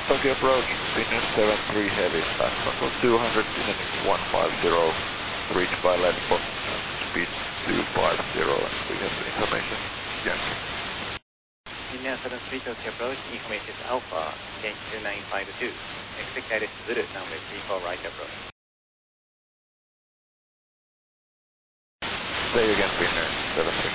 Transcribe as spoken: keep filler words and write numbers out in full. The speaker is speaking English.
Tokyo approach, Finnair seven three heavy, fast control two hundred, Finnair one five zero, reach by land box, speed two five zero, and we have the information, yes. Finnair seven three Tokyo approach, information is Alpha, change two nine five two, expect guided Zulu, runway three four right approach. Say again, Finnair seven three.